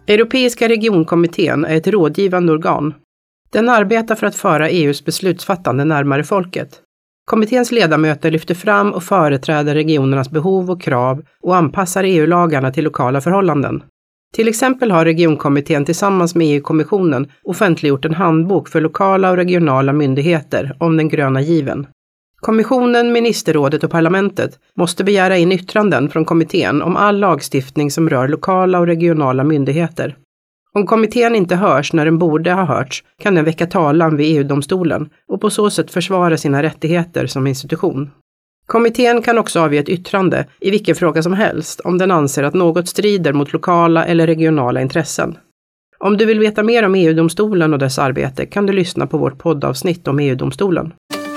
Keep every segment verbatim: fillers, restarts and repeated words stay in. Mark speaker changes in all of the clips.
Speaker 1: Europeiska regionkommittén är ett rådgivande organ. Den arbetar för att föra E U:s beslutsfattande närmare folket. Kommitténs ledamöter lyfter fram och företräder regionernas behov och krav och anpassar E U-lagarna till lokala förhållanden. Till exempel har regionkommittén tillsammans med E U-kommissionen offentliggjort en handbok för lokala och regionala myndigheter om den gröna given. Kommissionen, ministerrådet och parlamentet måste begära in yttranden från kommittén om all lagstiftning som rör lokala och regionala myndigheter. Om kommittén inte hörs när den borde ha hörts kan den väcka talan vid E U-domstolen och på så sätt försvara sina rättigheter som institution. Kommittén kan också avge ett yttrande i vilken fråga som helst om den anser att något strider mot lokala eller regionala intressen. Om du vill veta mer om E U-domstolen och dess arbete kan du lyssna på vårt poddavsnitt om E U-domstolen.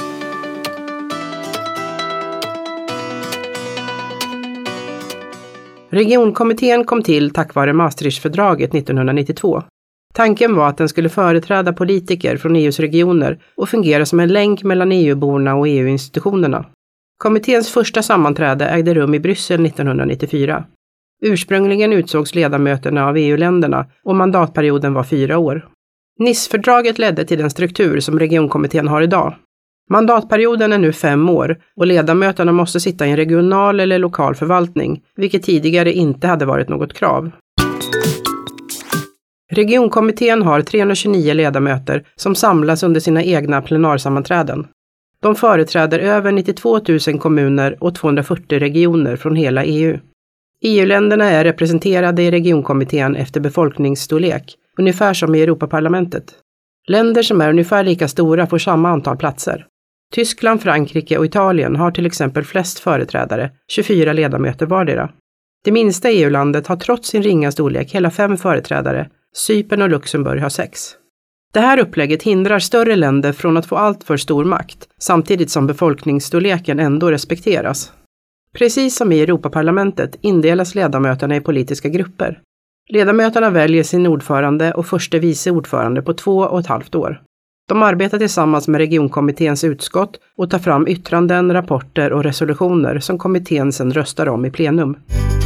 Speaker 1: Regionkommittén kom till tack vare Maastrichtfördraget nittonhundranittiotvå. Tanken var att den skulle företräda politiker från E U:s regioner och fungera som en länk mellan E U-borna och E U-institutionerna. Kommitténs första sammanträde ägde rum i Bryssel nittonhundranittiofyra. Ursprungligen utsågs ledamöterna av E U-länderna och mandatperioden var fyra år. Nicefördraget ledde till den struktur som regionkommittén har idag. Mandatperioden är nu fem år och ledamöterna måste sitta i en regional eller lokal förvaltning, vilket tidigare inte hade varit något krav. Regionkommittén har trehundratjugonio ledamöter som samlas under sina egna plenarsammanträden. De företräder över nittiotvåtusen kommuner och tvåhundrafyrtio regioner från hela E U. E U-länderna är representerade i regionkommittén efter befolkningsstorlek, ungefär som i Europaparlamentet. Länder som är ungefär lika stora får samma antal platser. Tyskland, Frankrike och Italien har till exempel flest företrädare, tjugofyra ledamöter vardera. Det minsta E U-landet har trots sin ringa storlek hela fem företrädare, Cypern och Luxemburg har sex. Det här upplägget hindrar större länder från att få allt för stor makt, samtidigt som befolkningsstorleken ändå respekteras. Precis som i Europaparlamentet indelas ledamöterna i politiska grupper. Ledamöterna väljer sin ordförande och förste vice ordförande på två och ett halvt år. De arbetar tillsammans med regionkommitténs utskott och tar fram yttranden, rapporter och resolutioner som kommittén sedan röstar om i plenum.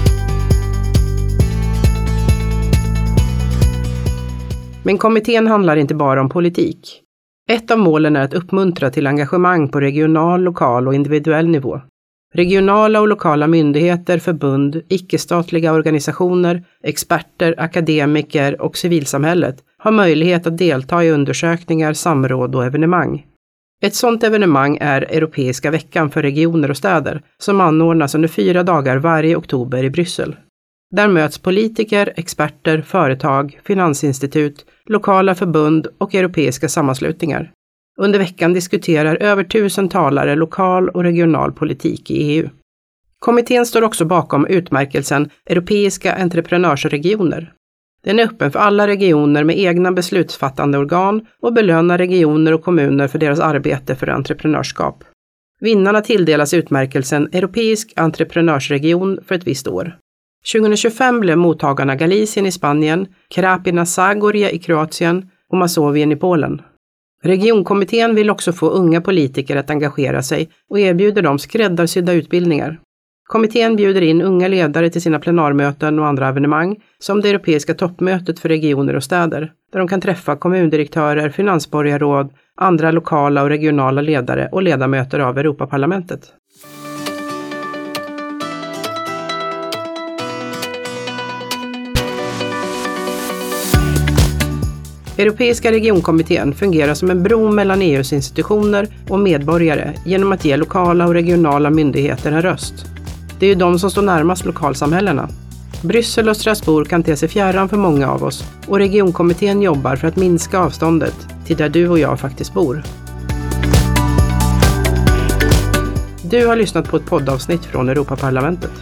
Speaker 1: Men kommittén handlar inte bara om politik. Ett av målen är att uppmuntra till engagemang på regional, lokal och individuell nivå. Regionala och lokala myndigheter, förbund, icke-statliga organisationer, experter, akademiker och civilsamhället har möjlighet att delta i undersökningar, samråd och evenemang. Ett sådant evenemang är Europeiska veckan för regioner och städer som anordnas under fyra dagar varje oktober i Bryssel. Där möts politiker, experter, företag, finansinstitut, lokala förbund och europeiska sammanslutningar. Under veckan diskuterar över tusen talare lokal och regional politik i E U. Kommittén står också bakom utmärkelsen Europeiska entreprenörsregioner. Den är öppen för alla regioner med egna beslutsfattande organ och belönar regioner och kommuner för deras arbete för entreprenörskap. Vinnarna tilldelas utmärkelsen Europeisk entreprenörsregion för ett visst år. tjugohundratjugofem blev mottagarna Galicien i Spanien, Krapina Zagorje i Kroatien och Masovien i Polen. Regionkommittén vill också få unga politiker att engagera sig och erbjuder dem skräddarsydda utbildningar. Kommittén bjuder in unga ledare till sina plenarmöten och andra evenemang, som det europeiska toppmötet för regioner och städer, där de kan träffa kommundirektörer, finansborgarråd, andra lokala och regionala ledare och ledamöter av Europaparlamentet. Europeiska regionkommittén fungerar som en bro mellan E U:s institutioner och medborgare genom att ge lokala och regionala myndigheter en röst. Det är ju de som står närmast lokalsamhällena. Bryssel och Strasbourg kan te sig fjärran för många av oss och regionkommittén jobbar för att minska avståndet till där du och jag faktiskt bor. Du har lyssnat på ett poddavsnitt från Europaparlamentet.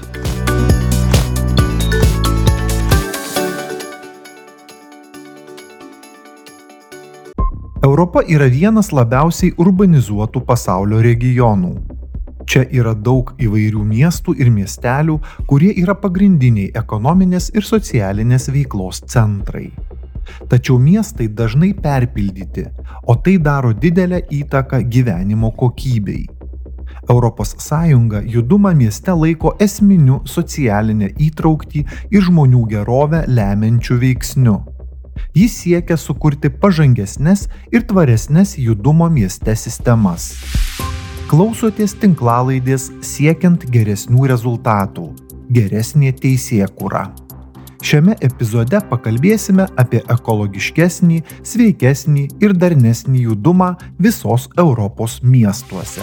Speaker 2: Europa yra vienas labiausiai urbanizuotų pasaulio regionų. Čia yra daug įvairių miestų ir miestelių, kurie yra pagrindiniai ekonominės ir socialinės veiklos centrai. Tačiau miestai dažnai perpildyti, o tai daro didelę įtaką gyvenimo kokybei. Europos Sąjunga judumą mieste laiko esminiu socialinę įtrauktį ir žmonių gerovę lemiančiu veiksniu. Jis siekia sukurti pažangesnes ir tvaresnes judumo mieste sistemas. Klausotės tinklalaidės Siekiant geresnių rezultatų – geresnė teisėkūra. Šiame epizode pakalbėsime apie ekologiškesnį, sveikesnį ir darnesnį judumą visos Europos miestuose.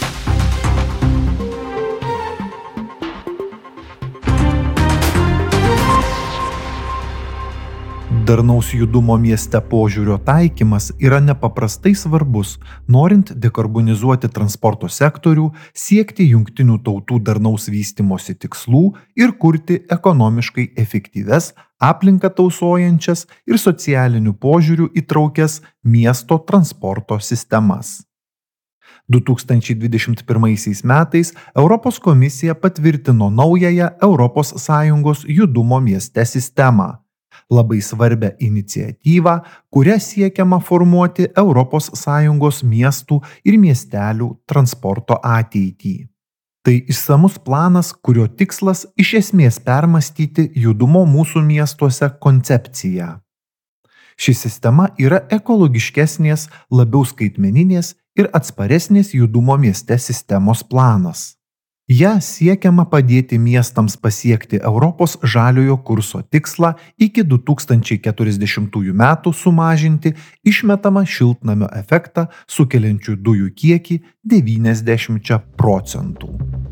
Speaker 2: Darnaus judumo mieste požiūrio taikymas yra nepaprastai svarbus, norint dekarbonizuoti transporto sektorių, siekti jungtinių tautų darnaus vystymosi tikslų ir kurti ekonomiškai efektyvias, aplinką tausojančias ir socialiniu požiūriu įtraukias miesto transporto sistemas. du tūkstančiai dvidešimt pirmaisiais metais Europos komisija patvirtino naująją Europos Sąjungos judumo mieste sistemą. Labai svarbią iniciatyvą, kuria siekiama formuoti Europos Sąjungos miestų ir miestelių transporto ateitį. Tai išsamus planas, kurio tikslas iš esmės permąstyti judumo mūsų miestuose koncepciją. Ši sistema yra ekologiškesnės, labiau skaitmeninės ir atsparesnės judumo mieste sistemos planas. Ja siekiama padėti miestams pasiekti Europos žaliojo kurso tikslą iki du tūkstančiai keturiasdešimtųjų metų sumažinti išmetamą šiltnamio efektą sukeliančių dujų kiekį devyniasdešimt procentų.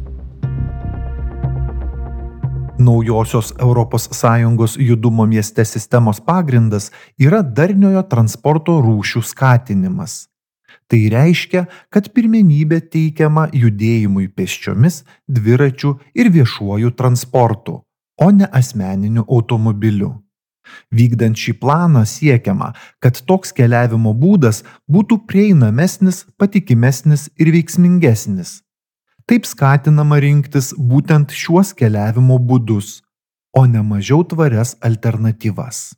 Speaker 2: Naujosios Europos Sąjungos judumo mieste sistemos pagrindas yra darniojo transporto rūšių skatinimas. Tai reiškia, kad pirmenybė teikiama judėjimui pėsčiomis, dviračiu ir viešuoju transportu, o ne asmeniniu automobiliu. Vykdant šį planą siekiama, kad toks keliavimo būdas būtų prieinamesnis, patikimesnis ir veiksmingesnis. Taip skatinama rinktis būtent šiuos keliavimo būdus, o ne mažiau tvarias alternatyvas.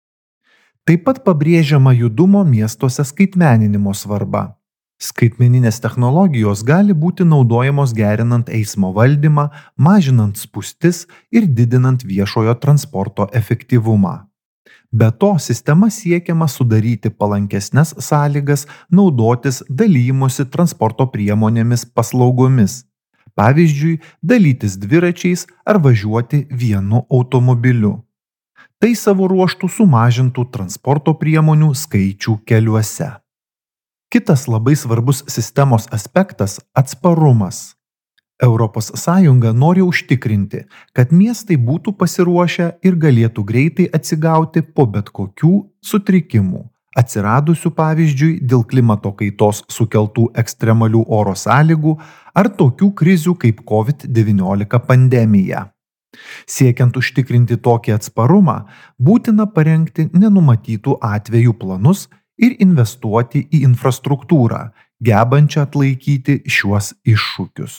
Speaker 2: Taip pat pabrėžiama judumo miestuose skaitmeninimo svarba. Skaitmeninės technologijos gali būti naudojamos gerinant eismo valdymą, mažinant spūstis ir didinant viešojo transporto efektyvumą. Be to, sistema siekiama sudaryti palankesnes sąlygas naudotis dalymosi transporto priemonėmis paslaugomis. Pavyzdžiui, dalytis dviračiais ar važiuoti vienu automobiliu. Tai savo ruožtų sumažintų transporto priemonių skaičių keliuose. Kitas labai svarbus sistemos aspektas – atsparumas. Europos Sąjunga nori užtikrinti, kad miestai būtų pasiruošę ir galėtų greitai atsigauti po bet kokių sutrikimų, atsiradusių pavyzdžiui dėl klimato kaitos sukeltų ekstremalių oro sąlygų ar tokių krizių kaip kovid devyniolika pandemija. Siekiant užtikrinti tokį atsparumą, būtina parengti nenumatytų atvejų planus ir investuoti į infrastruktūrą, gebančią atlaikyti šiuos iššūkius.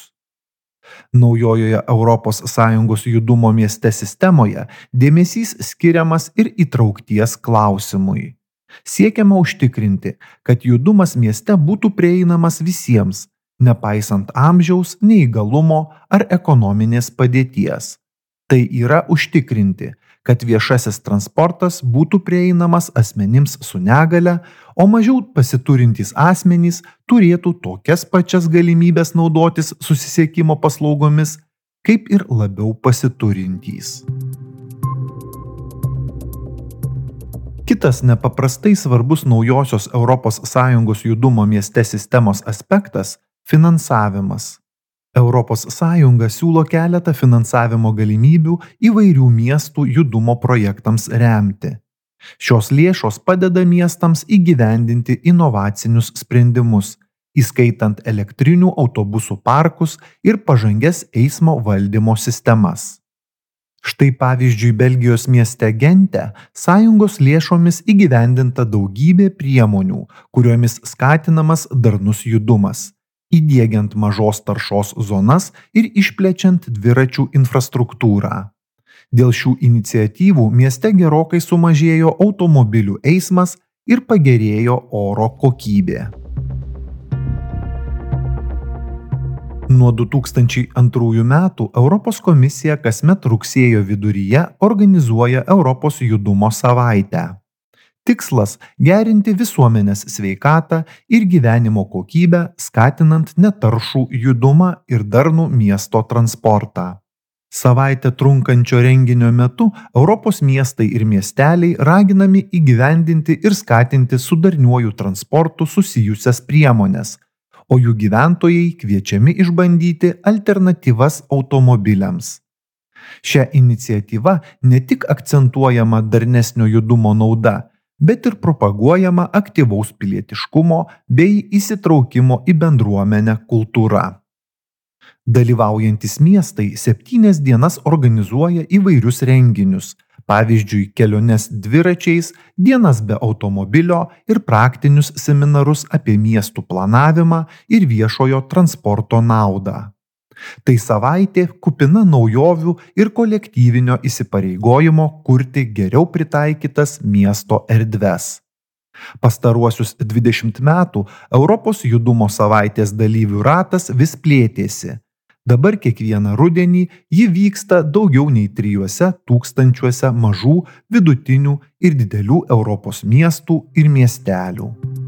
Speaker 2: Naujojoje Europos Sąjungos judumo mieste sistemoje dėmesys skiriamas ir įtraukties klausimui. Siekiama užtikrinti, kad judumas mieste būtų prieinamas visiems, nepaisant amžiaus, neįgalumo ar ekonominės padėties. Tai yra užtikrinti, kad viešasis transportas būtų prieinamas asmenims su negale, o mažiau pasiturintys asmenys turėtų tokias pačias galimybės naudotis susisiekimo paslaugomis, kaip ir labiau pasiturintys. Kitas nepaprastai svarbus naujosios Europos Sąjungos judumo mieste sistemos aspektas – finansavimas. Europos Sąjunga siūlo keletą finansavimo galimybių įvairių miestų judumo projektams remti. Šios lėšos padeda miestams įgyvendinti inovacinius sprendimus, įskaitant elektrinių autobusų parkus ir pažangias eismo valdymo sistemas. Štai pavyzdžiui, Belgijos mieste Gente sąjungos lėšomis įgyvendinta daugybė priemonių, kuriomis skatinamas darnus judumas, įdiegiant mažos taršos zonas ir išplečiant dviračių infrastruktūrą. Dėl šių iniciatyvų mieste gerokai sumažėjo automobilių eismas ir pagerėjo oro kokybė. Nuo du tūkstančiai antrųjų metų Europos komisija kasmet rugsėjo viduryje organizuoja Europos judumo savaitę. Tikslas – gerinti visuomenės sveikatą ir gyvenimo kokybę, skatinant netaršų judumą ir darnų miesto transportą. Savaitę trunkančio renginio metu Europos miestai ir miesteliai raginami įgyvendinti ir skatinti su darniuoju transportu susijusias priemones, o jų gyventojai kviečiami išbandyti alternatyvas automobiliams. Šia iniciatyva ne tik akcentuojama darnesnio judumo nauda, bet ir propaguojama aktyvaus pilietiškumo bei įsitraukimo į bendruomenę kultūra. Dalyvaujantys miestai septynias dienas organizuoja įvairius renginius, pavyzdžiui, keliones dviračiais, dienas be automobilio ir praktinius seminarus apie miestų planavimą ir viešojo transporto naudą. Tai savaitė kupina naujovių ir kolektyvinio įsipareigojimo kurti geriau pritaikytas miesto erdves. Pastaruosius dvidešimt metų Europos judumo savaitės dalyvių ratas vis plėtėsi. Dabar kiekvieną rudenį ji vyksta daugiau nei trijuose tūkstančiuose mažų, vidutinių ir didelių Europos miestų ir miestelių.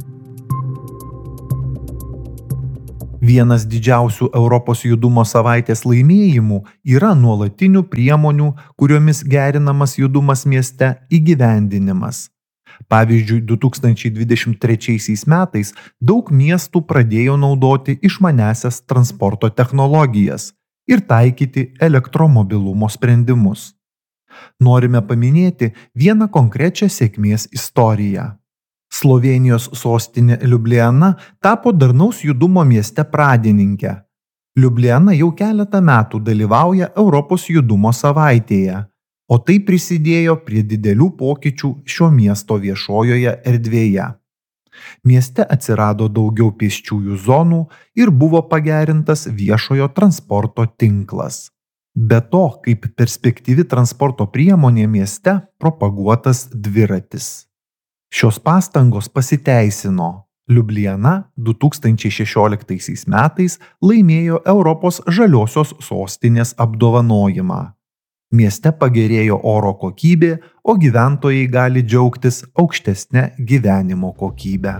Speaker 2: Vienas didžiausių Europos judumo savaitės laimėjimų yra nuolatinių priemonių, kuriomis gerinamas judumas mieste įgyvendinimas. Pavyzdžiui, du tūkstančiai dvidešimt trečiaisiais metais daug miestų pradėjo naudoti išmaniąsias transporto technologijas ir taikyti elektromobilumo sprendimus. Norime paminėti vieną konkrečią sėkmės istoriją. Slovėnijos sostinė Liubliana tapo darnaus judumo mieste pradininke. Liubliana jau keletą metų dalyvauja Europos judumo savaitėje, o tai prisidėjo prie didelių pokyčių šio miesto viešojoje erdvėje. Mieste atsirado daugiau pėsčiųjų zonų ir buvo pagerintas viešojo transporto tinklas. Be to, kaip perspektyvi transporto priemonė mieste propaguotas dviratis. Šios pastangos pasiteisino. Liubliana du tūkstančiai šešioliktaisiais metais laimėjo Europos žaliosios sostinės apdovanojimą. Mieste pagerėjo oro kokybė, o gyventojai gali džiaugtis aukštesne gyvenimo kokybe.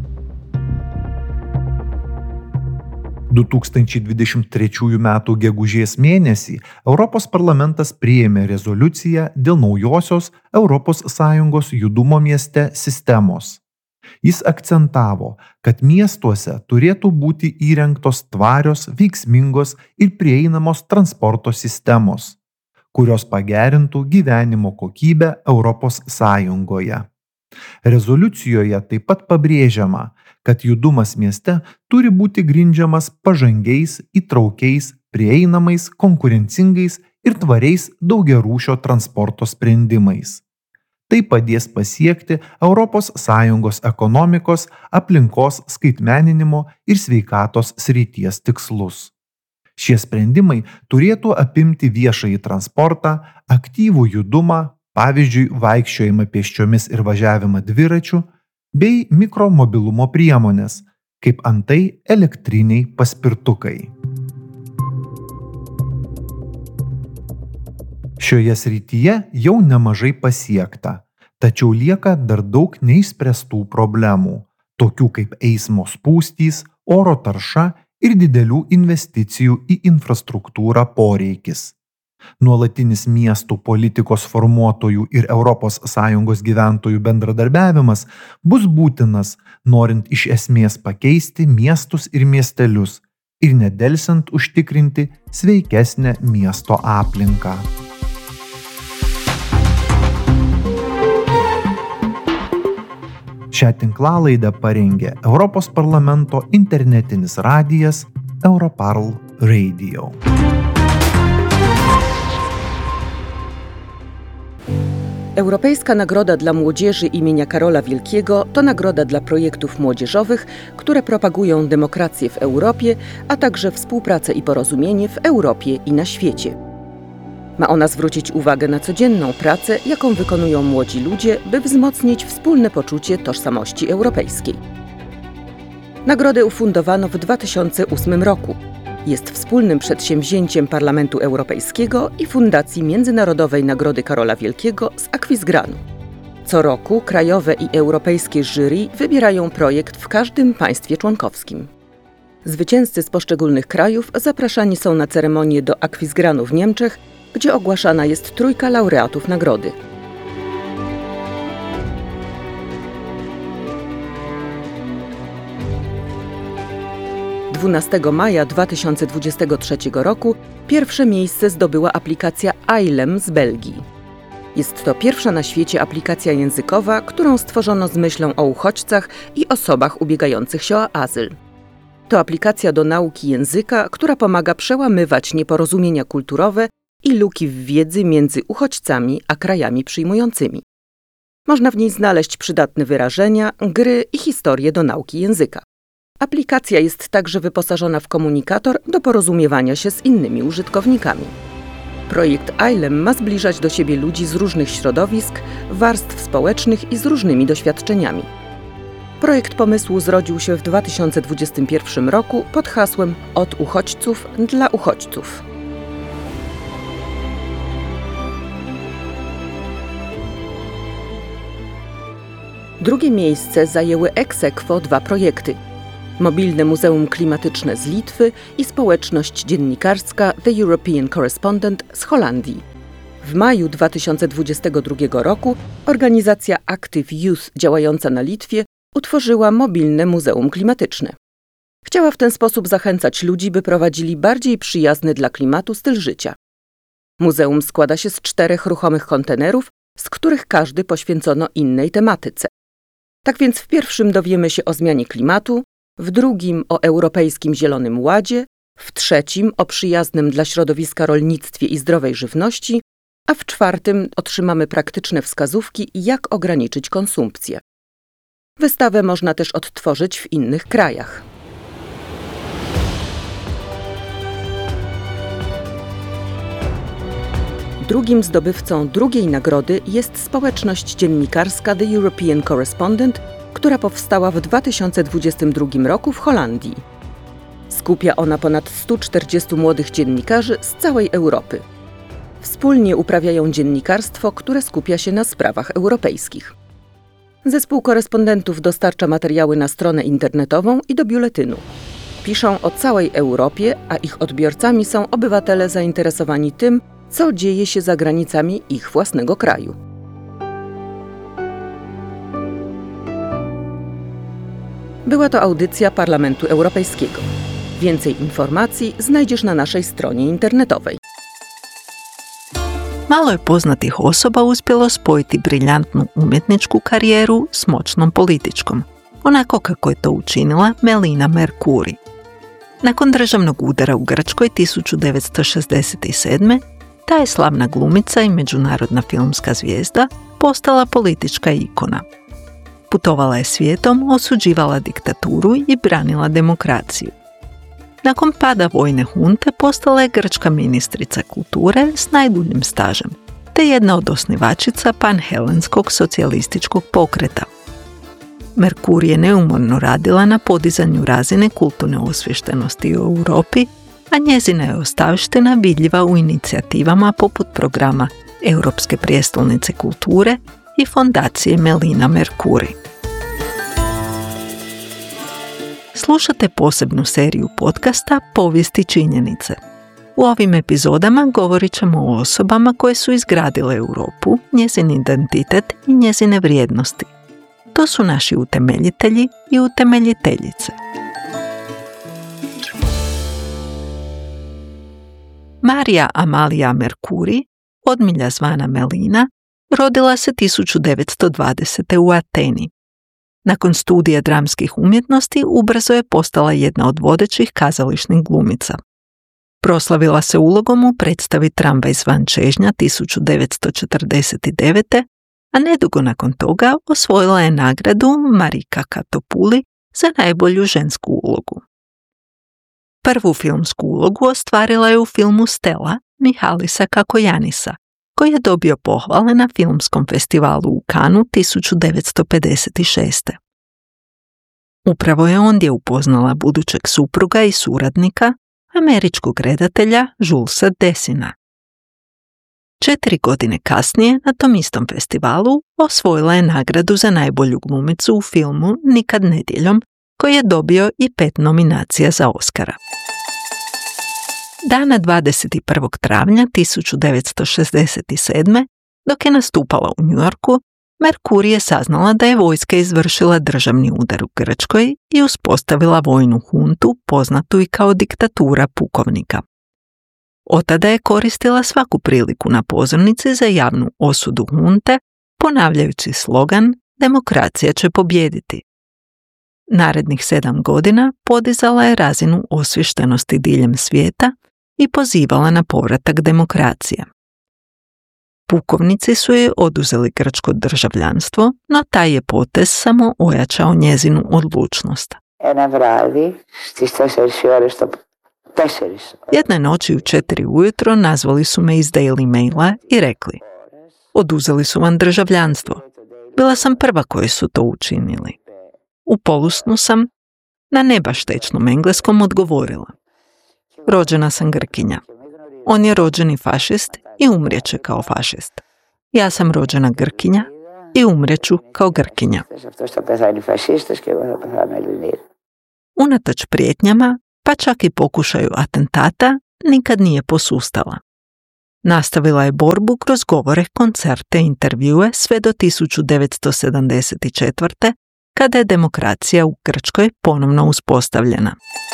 Speaker 2: du tūkstančiai dvidešimt trečiųjų metų gegužės mėnesį Europos parlamentas priėmė rezoliuciją dėl naujosios Europos Sąjungos judumo mieste sistemos. Jis akcentavo, kad miestuose turėtų būti įrengtos tvarios, veiksmingos ir prieinamos transporto sistemos, kurios pagerintų gyvenimo kokybę Europos Sąjungoje. Rezoliucijoje taip pat pabrėžiama, kad judumas mieste turi būti grindžiamas pažangiais, įtraukiais, prieinamais, konkurencingais ir tvariais daugiarūšio transporto sprendimais. Tai padės pasiekti Europos Sąjungos ekonomikos, aplinkos, skaitmeninimo ir sveikatos srities tikslus. Šie sprendimai turėtų apimti viešąjį transportą, aktyvų judumą, pavyzdžiui, vaikščiojimą pėsčiomis ir važiavimą dviračiu, bei mikromobilumo priemonės, kaip antai elektriniai paspirtukai. Šioje srityje jau nemažai pasiekta, tačiau lieka dar daug neišspręstų problemų, tokių kaip eismo spūstys, oro tarša ir didelių investicijų į infrastruktūrą poreikis. Nuolatinis miestų politikos formuotojų ir Europos Sąjungos gyventojų bendradarbiavimas bus būtinas, norint iš esmės pakeisti miestus ir miestelius ir nedelsiant užtikrinti sveikesnę miesto aplinką. Šią tinklalaidę parengė Europos parlamento internetinis radijas Europarl Radio.
Speaker 3: Europejska Nagroda dla Młodzieży imienia Karola Wielkiego to nagroda dla projektów młodzieżowych, które propagują demokrację w Europie, a także współpracę i porozumienie w Europie i na świecie. Ma ona zwrócić uwagę na codzienną pracę, jaką wykonują młodzi ludzie, by wzmocnić wspólne poczucie tożsamości europejskiej. Nagrodę ufundowano w dwa tysiące ósmym roku. Jest wspólnym przedsięwzięciem Parlamentu Europejskiego i Fundacji Międzynarodowej Nagrody Karola Wielkiego z Aquisgranu. Co roku krajowe i europejskie jury wybierają projekt w każdym państwie członkowskim. Zwycięzcy z poszczególnych krajów zapraszani są na ceremonię do Aquisgranu w Niemczech, gdzie ogłaszana jest trójka laureatów nagrody. dwunastego maja dwa tysiące dwudziestego trzeciego roku pierwsze miejsce zdobyła aplikacja Ailem z Belgii. Jest to pierwsza na świecie aplikacja językowa, którą stworzono z myślą o uchodźcach i osobach ubiegających się o azyl. To aplikacja do nauki języka, która pomaga przełamywać nieporozumienia kulturowe i luki w wiedzy między uchodźcami a krajami przyjmującymi. Można w niej znaleźć przydatne wyrażenia, gry i historie do nauki języka. Aplikacja jest także wyposażona w komunikator do porozumiewania się z innymi użytkownikami. Projekt Ailem ma zbliżać do siebie ludzi z różnych środowisk, warstw społecznych i z różnymi doświadczeniami. Projekt pomysłu zrodził się w dwa tysiące dwudziestym pierwszym roku pod hasłem Od uchodźców dla uchodźców. Drugie miejsce zajęły ex aequo dwa projekty. Mobilne Muzeum Klimatyczne z Litwy i społeczność dziennikarska The European Correspondent z Holandii. W maju dwa tysiące dwudziestego drugiego roku organizacja Active Youth działająca na Litwie utworzyła mobilne Muzeum Klimatyczne. Chciała w ten sposób zachęcać ludzi, by prowadzili bardziej przyjazny dla klimatu styl życia. Muzeum składa się z czterech ruchomych kontenerów, z których każdy poświęcono innej tematyce. Tak więc w pierwszym dowiemy się o zmianie klimatu, w drugim o Europejskim Zielonym Ładzie, w trzecim o przyjaznym dla środowiska rolnictwie i zdrowej żywności, a w czwartym otrzymamy praktyczne wskazówki, jak ograniczyć konsumpcję. Wystawę można też odtworzyć w innych krajach. Drugim zdobywcą drugiej nagrody jest społeczność dziennikarska The European Correspondent, która powstała w dwa tysiące dwudziestym drugim roku w Holandii. Skupia ona ponad stu czterdziestu młodych dziennikarzy z całej Europy. Wspólnie uprawiają dziennikarstwo, które skupia się na sprawach europejskich. Zespół korespondentów dostarcza materiały na stronę internetową i do biuletynu. Piszą o całej Europie, a ich odbiorcami są obywatele zainteresowani tym, co dzieje się za granicami ich własnego kraju. Była to audycja Parlamentu Europejskiego. Więcej informacji znajdziesz na naszej stronie internetowej.
Speaker 4: Malo je poznatih osoba uspjelo spojiti briljantnu umjetničku karijeru s moćnom političkom, onako kako je to učinila Melina Mercouri. Nakon državnog udara u Grčkoj tisuću devetsto šezdeset sedme. ta je slavna glumica i međunarodna filmska zvijezda postala politička ikona. Putovala je svijetom, osuđivala diktaturu i branila demokraciju. Nakon pada vojne hunte postala je grčka ministrica kulture s najduljim stažem, te jedna od osnivačica panhelenskog socijalističkog pokreta. Mercouri je neumorno radila na podizanju razine kulturne osviještenosti u Europi, a njezina je ostavština vidljiva u inicijativama poput programa Europske prijestolnice kulture i fondacije Melina Mercouri. Slušate posebnu seriju podcasta Povijesti činjenice. U ovim epizodama govorit ćemo o osobama koje su izgradile Europu, njezin identitet i njezine vrijednosti. To su naši utemeljitelji i utemeljiteljice. Marija Amalija Mercouri, odmilja zvana Melina, rodila se tisuću devetsto dvadesete. u Ateni. Nakon studija dramskih umjetnosti ubrzo je postala jedna od vodećih kazališnih glumica. Proslavila se ulogom u predstavi Tramvaj zvan čežnja tisuću devetsto četrdeset devete. a nedugo nakon toga osvojila je nagradu Marika Katopuli za najbolju žensku ulogu. Prvu filmsku ulogu ostvarila je u filmu Stella Mihalisa Kakojanisa, koji je dobio pohvale na filmskom festivalu u Cannesu tisuću devetsto pedeset šeste. Upravo je ondje upoznala budućeg supruga i suradnika, američkog redatelja Julesa Dessina. Četiri godine kasnije na tom istom festivalu osvojila je nagradu za najbolju glumicu u filmu Nikad nedjeljom, koji je dobio i pet nominacija za Oscara. Dana dvadeset prvog travnja tisuću devetsto šezdeset sedme. dok je nastupala u New Yorku, Mercuri je saznala da je vojska izvršila državni udar u Grčkoj i uspostavila vojnu huntu poznatu i kao diktatura pukovnika. Otada je koristila svaku priliku na pozornici za javnu osudu hunte, ponavljajući slogan "Demokracija će pobijediti". Narednih sedam godina podizala je razinu osviještenosti diljem svijeta i pozivala na povratak demokracije. Pukovnici su joj oduzeli grčko državljanstvo, no taj je potez samo ojačao njezinu odlučnost. Jedne noći u četiri ujutro nazvali su me iz Daily Maila i rekli: "Oduzeli su vam državljanstvo." Bila sam prva koji su to učinili. U polusnu sam, na ne baš tečnom engleskom, odgovorila: "Rođena sam Grkinja. On je rođeni fašist i umrijeće kao fašist. Ja sam rođena Grkinja i umrijeću kao Grkinja." Unatoč prijetnjama, pa čak i pokušaju atentata, nikad nije posustala. Nastavila je borbu kroz govore, koncerte i intervjue sve do tisuću devetsto sedamdeset četvrte. kada je demokracija u Grčkoj ponovno uspostavljena.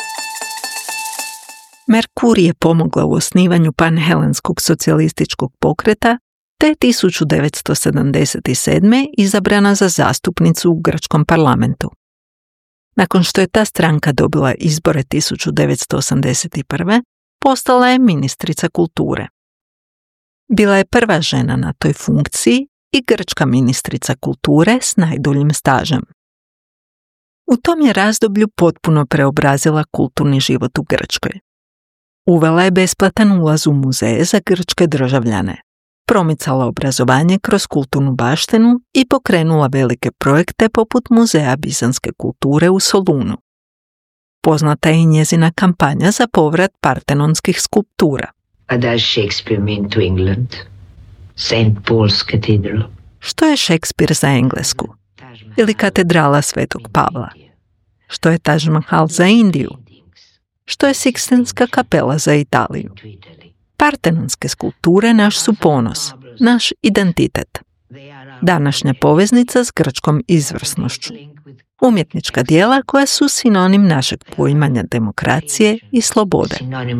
Speaker 4: Mercuri je pomogla u osnivanju panhelenskog socijalističkog pokreta, te je tisuću devetsto sedamdeset sedme. izabrana za zastupnicu u grčkom parlamentu. Nakon što je ta stranka dobila izbore tisuću devetsto osamdeset prve. postala je ministrica kulture. Bila je prva žena na toj funkciji i grčka ministrica kulture s najduljim stažem. U tom je razdoblju potpuno preobrazila kulturni život u Grčkoj. Uvela je besplatan ulaz u muzeje za grčke državljane, promicala obrazovanje kroz kulturnu baštinu i pokrenula velike projekte poput Muzeja bizanske kulture u Solunu. Poznata je i njezina kampanja za povrat partenonskih skulptura.
Speaker 5: What does Shakespeare mean to England? Saint Paul's Cathedral.
Speaker 4: Što je Shakespeare za Englesku? Ili katedrala Svetog Pavla? Što je Taj Mahal za Indiju? Što je Sikstinska kapela za Italiju? Partenonske skulpture naš su ponos, naš identitet. Današnja poveznica s grčkom izvrsnošću. Umjetnička djela koja su sinonim našeg poimanja demokracije i slobode.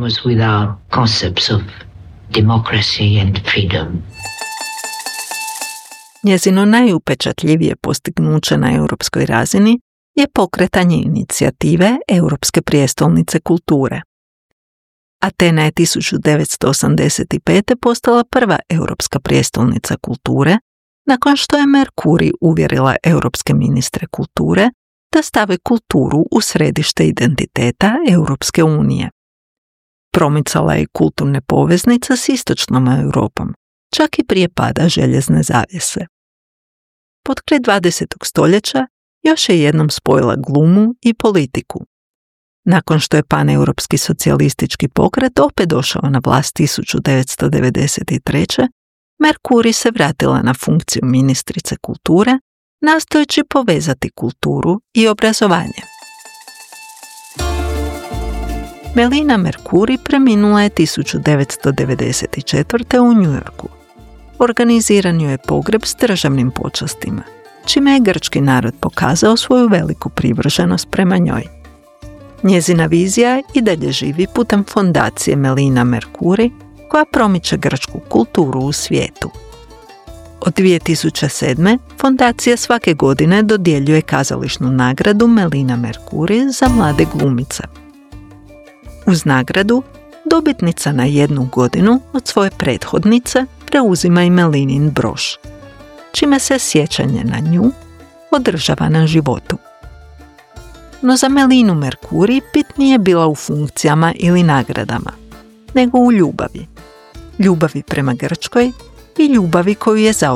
Speaker 4: Njezino najupečatljivije postignuće na europskoj razini je pokretanje inicijative Europske prijestolnice kulture. Atena je tisuću devetsto osamdeset pete. postala prva europska prijestolnica kulture, nakon što je Mercuri uvjerila europske ministre kulture da stave kulturu u središte identiteta Europske unije. Promicala je kulturne poveznice s istočnom Europom, čak i prije pada željezne zavjese. Potkraj dvadesetog stoljeća još je jednom spojila glumu i politiku. Nakon što je paneuropski socijalistički pokret opet došao na vlast tisuću devetsto devedeset treće. Mercuri se vratila na funkciju ministrice kulture, nastojeći povezati kulturu i obrazovanje. Melina Mercuri preminula je tisuću devetsto devedeset četvrte. u New Yorku. Organiziran joj je pogreb s državnim počastima, čime je grčki narod pokazao svoju veliku privrženost prema njoj. Njezina vizija i dalje živi putem fondacije Melina Mercuri, koja promiče grčku kulturu u svijetu. Od dvije tisuće sedme. fondacija svake godine dodjeljuje kazališnu nagradu Melina Mercuri za mlade glumice. Uz nagradu, dobitnica na jednu godinu od svoje prethodnice preuzima i Melinin broš, čime se sjećanje na nju održava na životu. No za Melinu Mercuri bit nije bila u funkcijama ili nagradama, nego u ljubavi. Ljubavi prema Grčkoj i ljubavi koju je zauzela